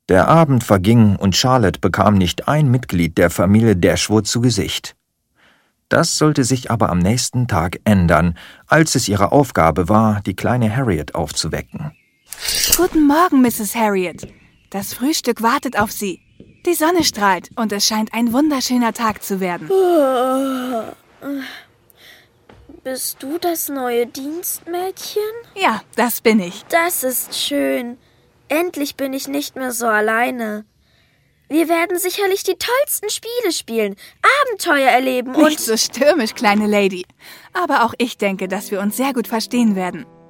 Der Abend verging und Charlotte bekam nicht ein Mitglied der Familie Dashwood zu Gesicht. Das sollte sich aber am nächsten Tag ändern, als es ihre Aufgabe war, die kleine Harriet aufzuwecken. Guten Morgen, Mrs. Harriet. Das Frühstück wartet auf Sie. Die Sonne strahlt und es scheint ein wunderschöner Tag zu werden. Bist du das neue Dienstmädchen? Ja, das bin ich. Das ist schön. Endlich bin ich nicht mehr so alleine. Wir werden sicherlich die tollsten Spiele spielen, Abenteuer erleben und... Nicht so stürmisch, kleine Lady. Aber auch ich denke, dass wir uns sehr gut verstehen werden.